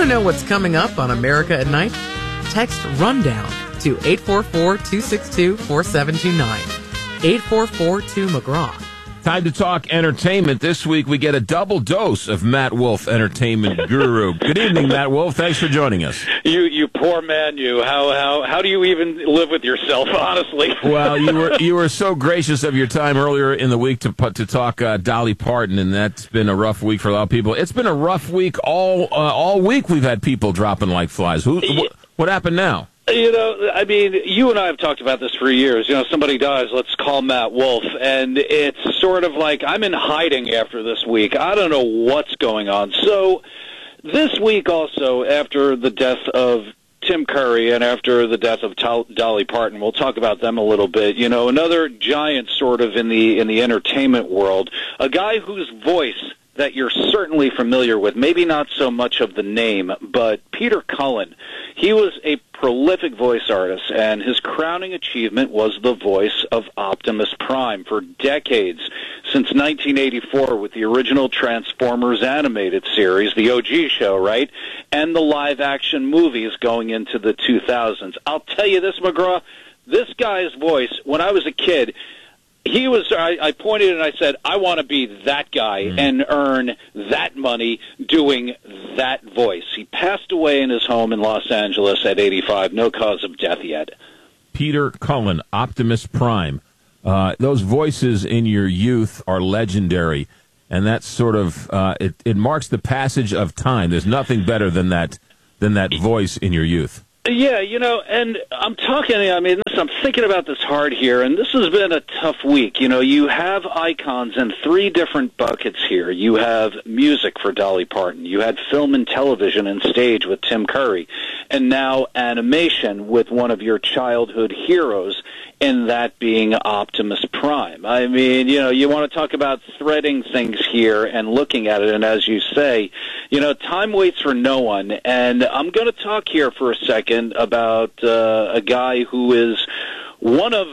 to know what's coming up on America at Night? Text RUNDOWN to 844-262-4729. 844-2-McGraw. Time to talk entertainment. This week we get a double dose of Matt Wolf, entertainment guru. Good evening, Matt Wolf. Thanks for joining us. You poor man, you. How do you even live with yourself, honestly? Well, you were so gracious of your time earlier in the week to talk Dolly Parton, and that's been a rough week for a lot of people. It's been a rough week all week. We've had people dropping like flies. What happened now? You know, I mean, you and I have talked about this for years. You know, somebody dies, let's call Matt Wolf. And it's sort of like I'm in hiding after this week. I don't know what's going on. So this week also, after the death of Tim Curry and after the death of Dolly Parton, we'll talk about them a little bit. You know, another giant sort of in the entertainment world, a guy whose voice that you're certainly familiar with, maybe not so much of the name, but Peter Cullen. He was a prolific voice artist, and his crowning achievement was the voice of Optimus Prime for decades, since 1984 with the original Transformers animated series, the OG show, right, and the live-action movies going into the 2000s. I'll tell you this, McGraw, this guy's voice, when I was a kid, I pointed and I said, I want to be that guy and earn that money doing that voice. He passed away in his home in Los Angeles at 85. No cause of death yet. Peter Cullen, Optimus Prime. Those voices in your youth are legendary, and that's sort of it marks the passage of time. There's nothing better than that voice in your youth. Yeah, you know, and I'm thinking about this hard here, and this has been a tough week. You know, you have icons in three different buckets here. You have music for Dolly Parton. You had film and television and stage with Tim Curry. And now animation with one of your childhood heroes, and that being Optimus Prime. I mean, you know, you want to talk about threading things here and looking at it, and as you say, you know, time waits for no one, and I'm going to talk here for a second about a guy who is one of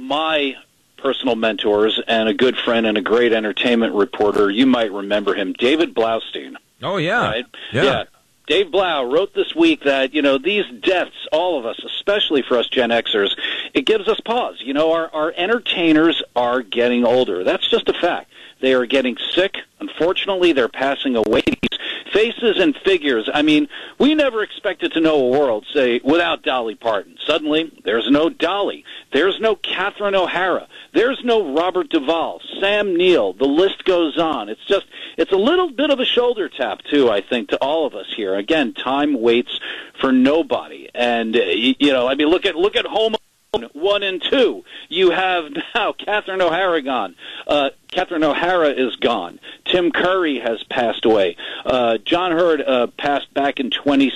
my personal mentors and a good friend and a great entertainment reporter. You might remember him, David Blaustein. Oh, yeah. Right? Yeah. Dave Blau wrote this week that, you know, these deaths, all of us, especially for us Gen Xers, it gives us pause. You know, our entertainers are getting older. That's just a fact. They are getting sick. Unfortunately, they're passing away. These faces and figures. I mean, we never expected to know a world, say, without Dolly Parton. Suddenly, there's no Dolly. There's no Catherine O'Hara. There's no Robert Duvall, Sam Neill. The list goes on. It's a little bit of a shoulder tap, too, I think, to all of us here. Again, time waits for nobody. And, you know, I mean, look at Home Alone 1 and 2. You have now Catherine O'Hara gone. Catherine O'Hara is gone. Tim Curry has passed away. John Hurd passed back in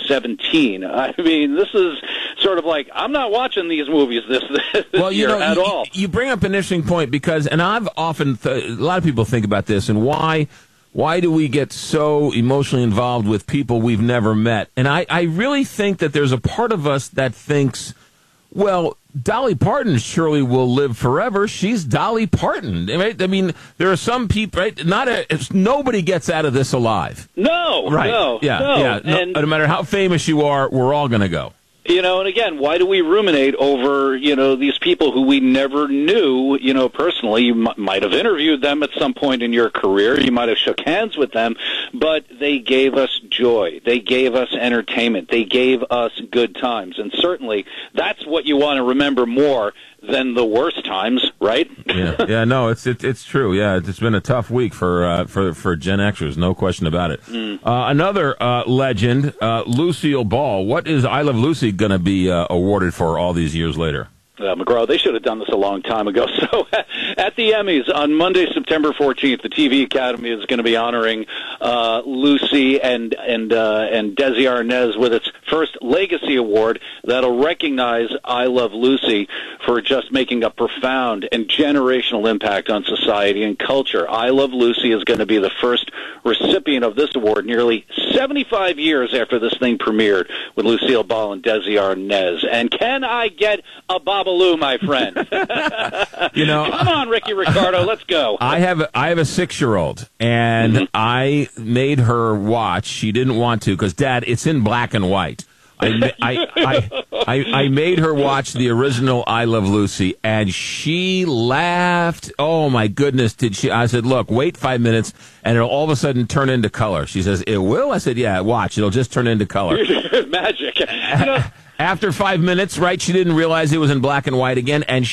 2017. I mean, this is sort of like, I'm not watching these movies this year at all. You bring up an interesting point because, and I've often, a lot of people think about this, and why do we get so emotionally involved with people we've never met? And I really think that there's a part of us that thinks, well, Dolly Parton surely will live forever. She's Dolly Parton. Right? I mean, there are some people, right? Nobody gets out of this alive. No. Right. No. Yeah. No. Yeah. No matter how famous you are, we're all going to go. You know, and again, why do we ruminate over, you know, these people who we never knew, you know, personally? You might have interviewed them at some point in your career. You might have shook hands with them, but they gave us joy. They gave us entertainment. They gave us good times. And certainly that's what you want to remember more than the worst times, right? Yeah, no, it's true. Yeah, it's been a tough week for Gen Xers, no question about it. Another legend, Lucille Ball. What is I Love Lucy going to be awarded for all these years later? McGraw, they should have done this a long time ago. So at the Emmys on Monday, September 14th, the TV Academy is going to be honoring Lucy and Desi Arnaz with its first Legacy Award that'll recognize I Love Lucy for just making a profound and generational impact on society and culture. I Love Lucy is going to be the first recipient of this award nearly 75 years after this thing premiered with Lucille Ball and Desi Arnaz. And can I get a babaloo, my friend? Come on, Ricky Ricardo, let's go. I have a 6-year-old, and I made her watch. She didn't want to because, Dad, it's in black and white. I made her watch the original I Love Lucy, and she laughed. Oh, my goodness, did she? I said, look, wait 5 minutes, and it'll all of a sudden turn into color. She says, it will? I said, yeah, watch. It'll just turn into color. Magic. After 5 minutes, right, she didn't realize it was in black and white again, and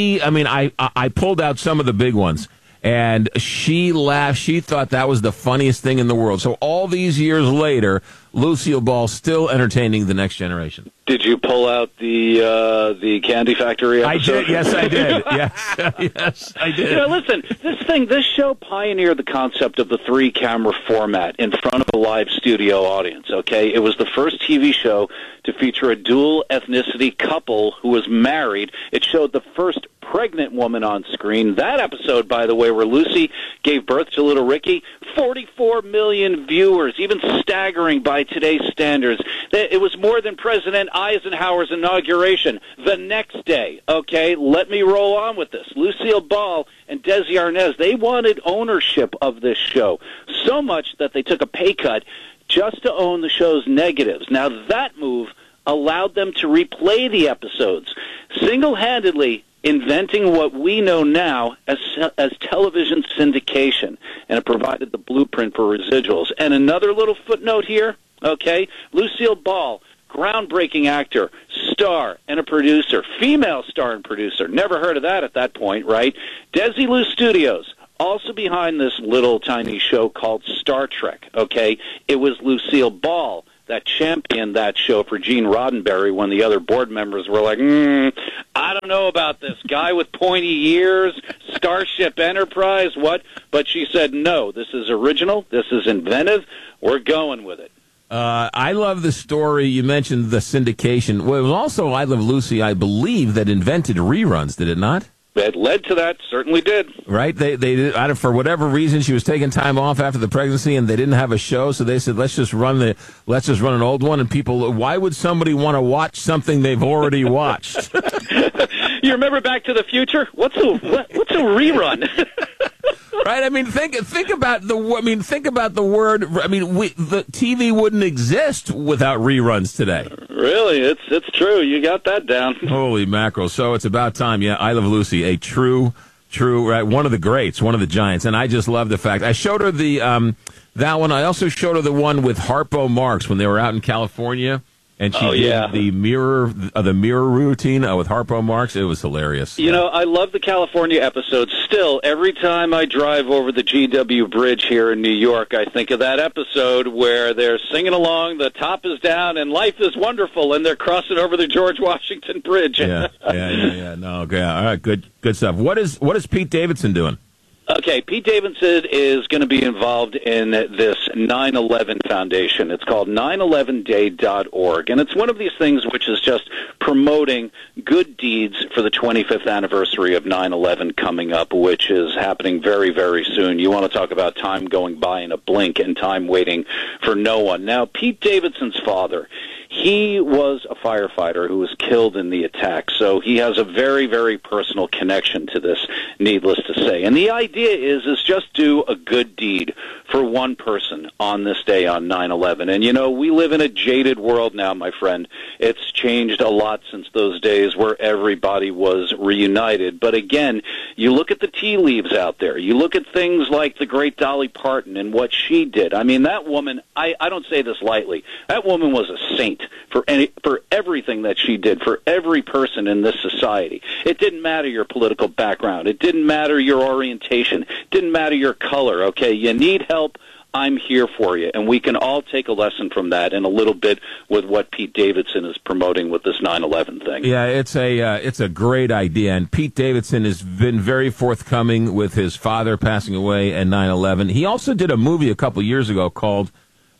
I pulled out some of the big ones. And she laughed. She thought that was the funniest thing in the world. So all these years later, Lucille Ball still entertaining the next generation. Did you pull out the Candy Factory episode? I did. Yes, I did. Yes, I did. Listen, this show pioneered the concept of the 3-camera format in front of a live studio audience, okay? It was the first TV show to feature a dual ethnicity couple who was married. It showed the first pregnant woman on screen. That episode, by the way, where Lucy gave birth to little Ricky, 44 million viewers, even staggering by today's standards. It was more than President Eisenhower's inauguration the next day. Okay, let me roll on with this. Lucille Ball and Desi Arnaz, they wanted ownership of this show so much that they took a pay cut just to own the show's negatives. Now, that move allowed them to replay the episodes, single-handedly inventing what we know now as television syndication, and it provided the blueprint for residuals. And another little footnote here, okay, Lucille Ball, groundbreaking actor, star, and a producer, female star and producer. Never heard of that at that point, right? Desilu Studios, also behind this little tiny show called Star Trek, okay? It was Lucille Ball that championed that show for Gene Roddenberry when the other board members were like, I don't know about this guy with pointy ears, Starship Enterprise, what? But she said, no, this is original, this is inventive, we're going with it. I love the story. You mentioned the syndication. Well, it was also I Love Lucy, I believe, that invented reruns, did it not? That led to that, certainly did. Right? They for whatever reason, she was taking time off after the pregnancy, and they didn't have a show, so they said, let's just run an old one. And people, why would somebody want to watch something they've already watched? You remember Back to the Future? What's a rerun? Right? I mean, think about the word. I mean, the TV wouldn't exist without reruns today. Really, it's true. You got that down. Holy mackerel! So it's about time. Yeah, I Love Lucy, a true, right, one of the greats, one of the giants, and I just love the fact I showed her the that one. I also showed her the one with Harpo Marx when they were out in California. And she did the mirror routine with Harpo Marx. It was hilarious. You know, I love the California episodes. Still, every time I drive over the GW Bridge here in New York, I think of that episode where they're singing along, the top is down, and life is wonderful, and they're crossing over the George Washington Bridge. Yeah. No, okay, all right, good stuff. What is Pete Davidson doing? Okay, Pete Davidson is going to be involved in this 9/11 Foundation. It's called 911day.org, and it's one of these things which is just promoting good deeds for the 25th anniversary of 9/11 coming up, which is happening very, very soon. You want to talk about time going by in a blink and time waiting for no one. Now, Pete Davidson's father, he was a firefighter who was killed in the attack, so he has a very, very personal connection to this, needless to say. And the idea is just do a good deed for one person on this day on 9/11. And, you know, we live in a jaded world now, my friend. It's changed a lot since those days where everybody was reunited. But, again, you look at the tea leaves out there. You look at things like the great Dolly Parton and what she did. I mean, that woman, I don't say this lightly, that woman was a saint for everything that she did, for every person in this society. It didn't matter your political background. It didn't matter your orientation. It didn't matter your color, okay? You need help, I'm here for you. And we can all take a lesson from that and a little bit with what Pete Davidson is promoting with this 9/11 thing. Yeah, it's a great idea. And Pete Davidson has been very forthcoming with his father passing away and 9/11. He also did a movie a couple years ago called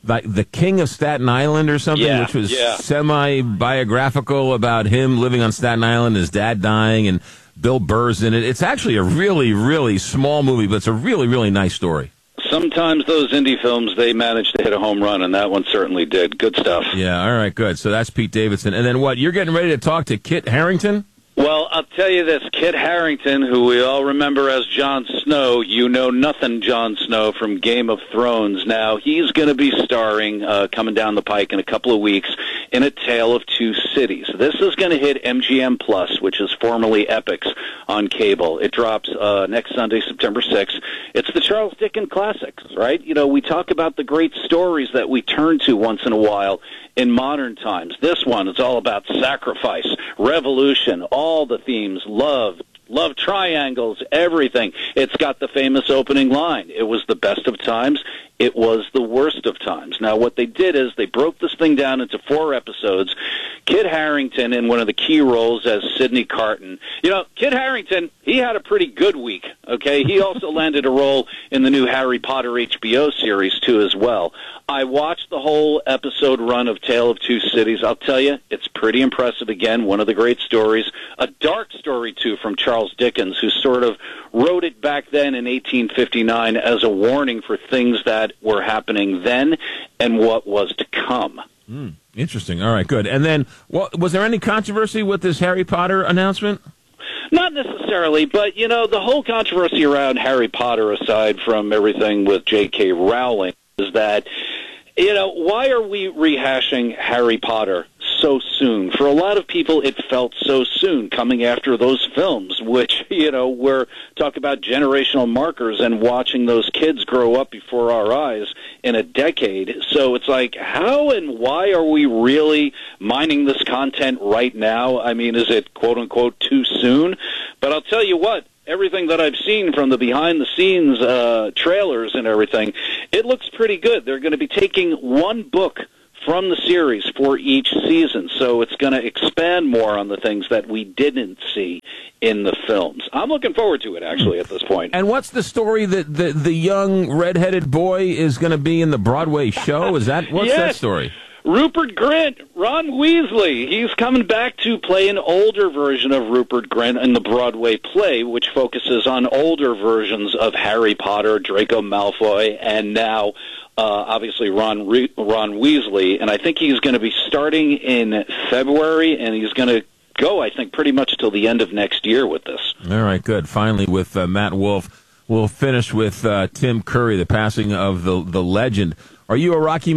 like The King of Staten Island or something, Yeah, which was yeah. semi-biographical about him living on Staten Island, his dad dying, and Bill Burr's in it. It's actually a really, really small movie, but it's a really, really nice story. Sometimes those indie films, they manage to hit a home run, and that one certainly did. Good stuff. Yeah, all right, good. So that's Pete Davidson. And then what? You're getting ready to talk to Kit Harington? Well, I'll tell you this. Kit Harington, who we all remember as Jon Snow, you know nothing Jon Snow from Game of Thrones. Now, he's going to be starring, coming down the pike in a couple of weeks, in A Tale of Two Cities. This is going to hit MGM Plus, which is formerly Epix, on cable. It drops next Sunday, September 6th. It's the Charles Dickens classics, right? You know, we talk about the great stories that we turn to once in a while in modern times. This one is all about sacrifice, revolution, all the themes, love triangles, everything. It's got the famous opening line. It was the best of times. It was the worst of times. Now, what they did is they broke this thing down into 4 episodes. Kit Harington in one of the key roles as Sidney Carton. You know, Kit Harington, he had a pretty good week, okay? He also landed a role in the new Harry Potter HBO series, too, as well. I watched the whole episode run of Tale of Two Cities. I'll tell you, it's pretty impressive again. One of the great stories. A dark story, too, from Charles Dickens, who sort of wrote it back then in 1859 as a warning for things that were happening then and what was to come. Interesting. All right, good. And then, was there any controversy with this Harry Potter announcement? Not necessarily, but, you know, the whole controversy around Harry Potter, aside from everything with J.K. Rowling, is that, you know, why are we rehashing Harry Potter so soon? For a lot of people, it felt so soon coming after those films, which, you know, we're talking about generational markers and watching those kids grow up before our eyes in a decade. So it's like, how and why are we really mining this content right now? I mean, is it, quote-unquote, too soon? But I'll tell you what, everything that I've seen from the behind-the-scenes trailers and everything, it looks pretty good. They're going to be taking one book from the series for each season, so it's going to expand more on the things that we didn't see in the films. I'm looking forward to it, actually, at this point. And what's the story that the young redheaded boy is going to be in the Broadway show? What's that story? Rupert Grint, Ron Weasley. He's coming back to play an older version of Rupert Grint in the Broadway play, which focuses on older versions of Harry Potter, Draco Malfoy, and now obviously Ron Weasley. And I think he's going to be starting in February, and he's going to go, I think, pretty much till the end of next year with this. All right, good. Finally, with Matt Wolf, we'll finish with Tim Curry, the passing of the legend. Are you a Rocky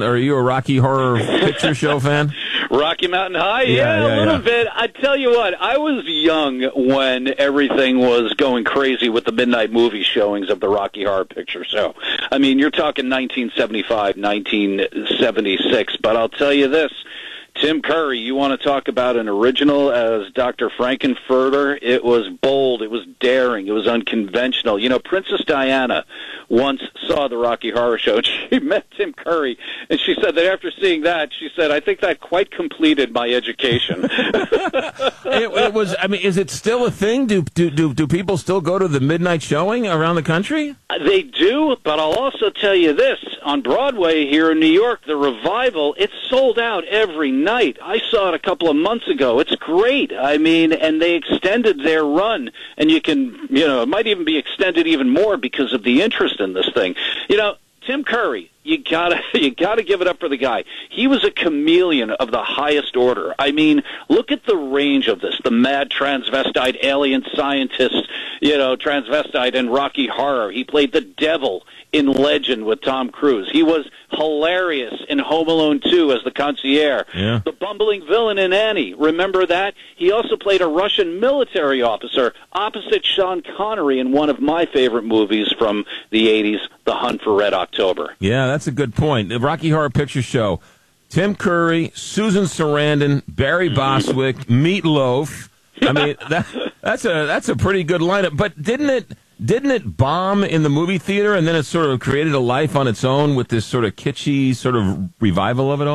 Horror Picture Show fan? Rocky Mountain High? Yeah, a little bit. I tell you what, I was young when everything was going crazy with the midnight movie showings of the Rocky Horror Picture Show. I mean, you're talking 1975, 1976, but I'll tell you this. Tim Curry, you want to talk about an original as Dr. Frankenfurter? It was bold, it was daring, it was unconventional. You know, Princess Diana once saw the Rocky Horror Show, and she met Tim Curry, and she said that after seeing that, she said, I think that quite completed my education. It was, I mean, is it still a thing? Do people still go to the midnight showing around the country? They do, but I'll also tell you this. On Broadway here in New York, the revival, it's sold out every night. I saw it a couple of months ago. It's great. I mean, and they extended their run, and you can, you know, it might even be extended even more because of the interest in this thing. You know, Tim Curry, you gotta give it up for the guy. He was a chameleon of the highest order. I mean, look at the range of this. The mad transvestite alien scientist, you know, transvestite in Rocky Horror. He played the devil in Legend with Tom Cruise. He was hilarious in Home Alone 2 as the concierge. Yeah. The bumbling villain in Annie. Remember that? He also played a Russian military officer opposite Sean Connery in one of my favorite movies from the 80s, The Hunt for Red October. Yeah, that's a good point. The Rocky Horror Picture Show. Tim Curry, Susan Sarandon, Barry Bostwick, Meatloaf. I mean, that's a pretty good lineup. But didn't it bomb in the movie theater, and then it sort of created a life on its own with this sort of kitschy sort of revival of it all?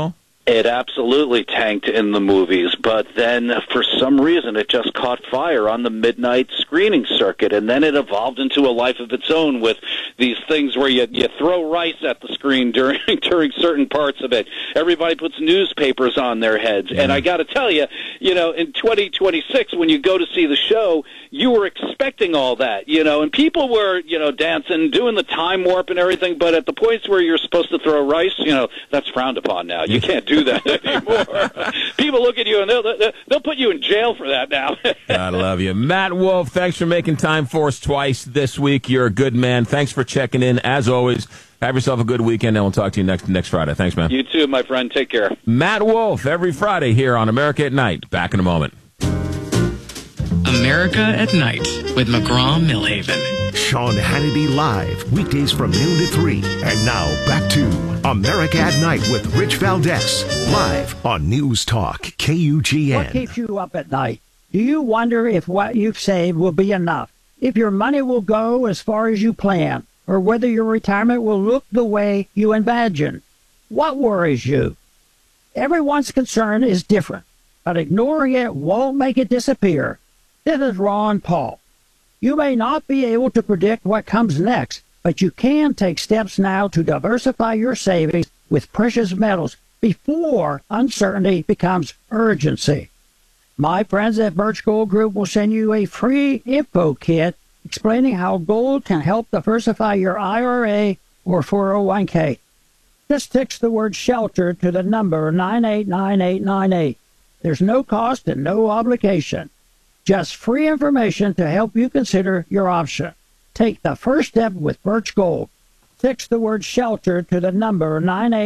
It absolutely tanked in the movies, but then for some reason it just caught fire on the midnight screening circuit, and then it evolved into a life of its own with these things where you throw rice at the screen during certain parts of it. Everybody puts newspapers on their heads, and I got to tell you, in 2026 when you go to see the show, you were expecting all that, and people were, dancing, doing the time warp and everything, but at the points where you're supposed to throw rice, that's frowned upon now. You can't do that anymore. People look at you and they'll put you in jail for that now. I love you. Matt Wolf, thanks for making time for us twice this week. You're a good man. Thanks for checking in. As always, have yourself a good weekend, and we'll talk to you next Friday. Thanks, man. You too, my friend. Take care. Matt Wolf, every Friday here on America at Night. Back in a moment. America at Night with McGraw-Milhaven. Sean Hannity live, weekdays from noon to 3. And now, back to America at Night with Rich Valdez, live on News Talk, KUGN. What keeps you up at night? Do you wonder if what you've saved will be enough? If your money will go as far as you plan? Or whether your retirement will look the way you imagine? What worries you? Everyone's concern is different, but ignoring it won't make it disappear. This is Ron Paul. You may not be able to predict what comes next, but you can take steps now to diversify your savings with precious metals before uncertainty becomes urgency. My friends at Birch Gold Group will send you a free info kit explaining how gold can help diversify your IRA or 401k. Just text the word SHELTER to the number 989898. There's no cost and no obligation. Just free information to help you consider your option. Take the first step with Birch Gold. Text the word SHELTER to the number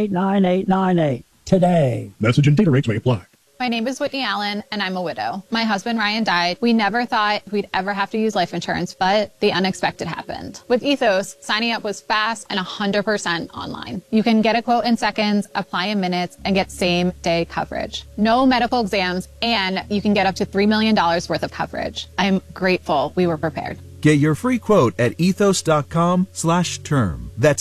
989898 today. Message and data rates may apply. My name is Whitney Allen, and I'm a widow. My husband, Ryan, died. We never thought we'd ever have to use life insurance, but the unexpected happened. With Ethos, signing up was fast and 100% online. You can get a quote in seconds, apply in minutes, and get same-day coverage. No medical exams, and you can get up to $3 million worth of coverage. I'm grateful we were prepared. Get your free quote at ethos.com/term. That's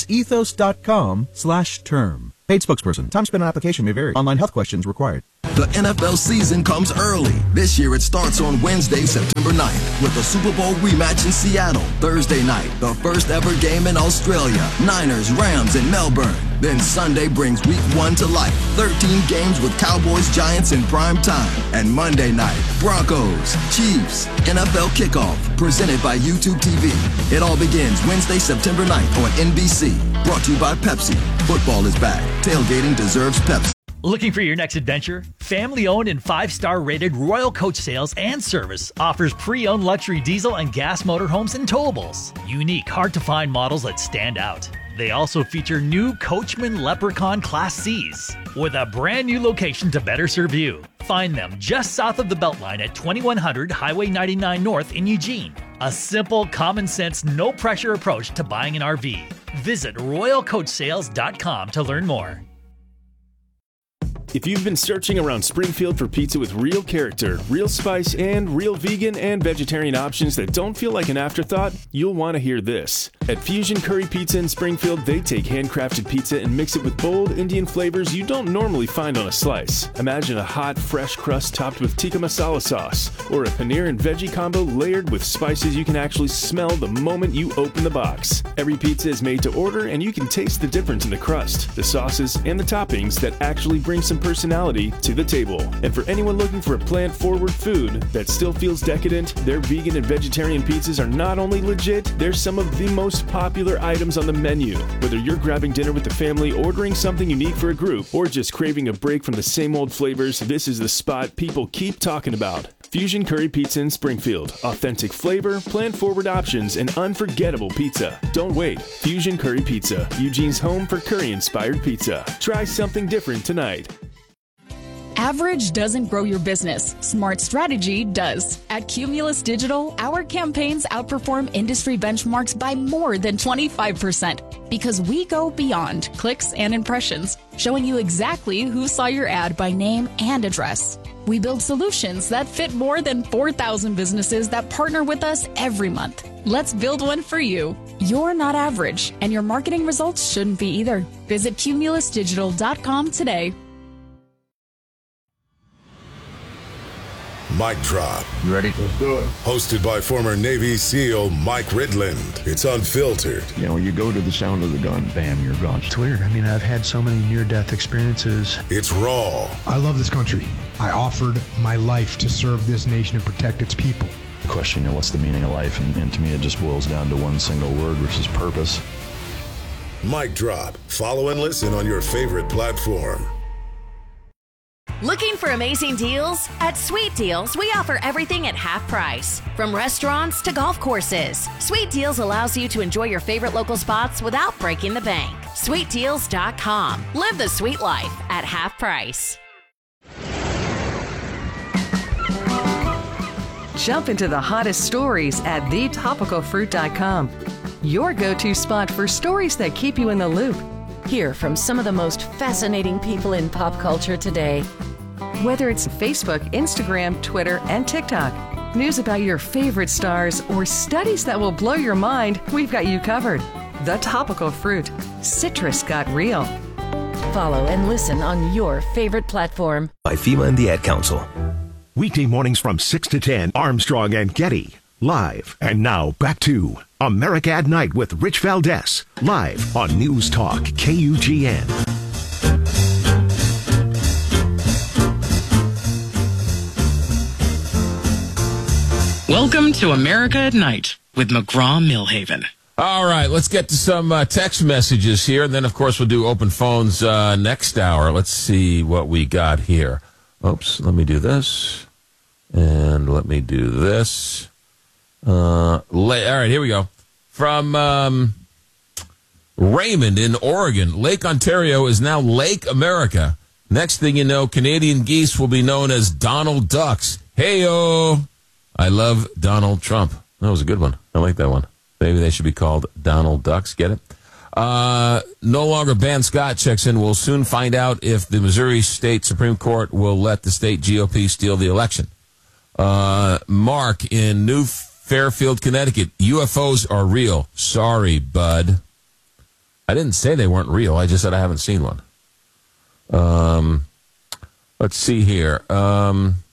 ethos.com/term. Paid spokesperson. Time spent on application may vary. Online health questions required. The NFL season comes early. This year it starts on Wednesday, September 9th with the Super Bowl rematch in Seattle. Thursday night, the first ever game in Australia. Niners, Rams in Melbourne. Then Sunday brings week 1 to life. 13 games with Cowboys, Giants in prime time. And Monday night, Broncos, Chiefs, NFL kickoff, presented by YouTube TV. It all begins Wednesday, September 9th on NBC. Brought to you by Pepsi. Football is back. Tailgating deserves Pepsi. Looking for your next adventure? Family-owned and 5-star rated Royal Coach Sales and Service offers pre-owned luxury diesel and gas motorhomes and towables. Unique, hard-to-find models that stand out. They also feature new Coachman Leprechaun Class Cs with a brand new location to better serve you. Find them just south of the Beltline at 2100 Highway 99 North in Eugene. A simple, common-sense, no-pressure approach to buying an RV. Visit RoyalCoachSales.com to learn more. If you've been searching around Springfield for pizza with real character, real spice, and real vegan and vegetarian options that don't feel like an afterthought, you'll want to hear this. At Fusion Curry Pizza in Springfield, they take handcrafted pizza and mix it with bold Indian flavors you don't normally find on a slice. Imagine a hot, fresh crust topped with tikka masala sauce, or a paneer and veggie combo layered with spices you can actually smell the moment you open the box. Every pizza is made to order, and you can taste the difference in the crust, the sauces, and the toppings that actually bring some personality to the table. And for anyone looking for a plant-forward food that still feels decadent, their vegan and vegetarian pizzas are not only legit, they're some of the most popular items on the menu. Whether you're grabbing dinner with the family, ordering something unique for a group, or just craving a break from the same old flavors, this is the spot people keep talking about. Fusion Curry Pizza in Springfield. Authentic flavor, plant-forward options, and unforgettable pizza. Don't wait. Fusion Curry Pizza, Eugene's home for curry-inspired pizza. Try something different tonight. Average doesn't grow your business. Smart strategy does. At Cumulus Digital, our campaigns outperform industry benchmarks by more than 25% because we go beyond clicks and impressions, showing you exactly who saw your ad by name and address. We build solutions that fit more than 4,000 businesses that partner with us every month. Let's build one for you. You're not average, and your marketing results shouldn't be either. Visit cumulusdigital.com today. Mic Drop. You ready? Let's do it. Hosted by former Navy SEAL Mike Ridland. It's unfiltered. You know, you go to the sound of the gun, bam, you're gone. It's weird. I mean, I've had so many near-death experiences. It's raw. I love this country. I offered my life to serve this nation and protect its people. The question, you know, what's the meaning of life? And to me, it just boils down to one single word, which is purpose. Mic Drop. Follow and listen on your favorite platform. Looking for amazing deals? At Sweet Deals, we offer everything at half price. From restaurants to golf courses, Sweet Deals allows you to enjoy your favorite local spots without breaking the bank. SweetDeals.com. Live the sweet life at half price. Jump into the hottest stories at thetopicalfruit.com. Your go-to spot for stories that keep you in the loop. Hear from some of the most fascinating people in pop culture today. Whether it's Facebook, Instagram, Twitter, and TikTok, news about your favorite stars, or studies that will blow your mind, we've got you covered. The Topical Fruit. Citrus got real. Follow and listen on your favorite platform. By FEMA and the Ad Council. Weekday mornings from 6 to 10, Armstrong and Getty. Live. And now back to America at Night with Rich Valdez. Live on News Talk KUGN. Welcome to America at Night with McGraw-Millhaven. All right, let's get to some text messages here, and then, of course, we'll do open phones next hour. Let's see what we got here. Oops, let me do this, and let me do this. All right, here we go. From Raymond in Oregon, Lake Ontario is now Lake America. Next thing you know, Canadian geese will be known as Donald Ducks. Hey-o! I love Donald Trump. That was a good one. I like that one. Maybe they should be called Donald Ducks. Get it? No longer ban Scott checks in. We'll soon find out if the Missouri State Supreme Court will let the state GOP steal the election. Mark in New Fairfield, Connecticut. UFOs are real. Sorry, bud. I didn't say they weren't real. I just said I haven't seen one. Let's see here.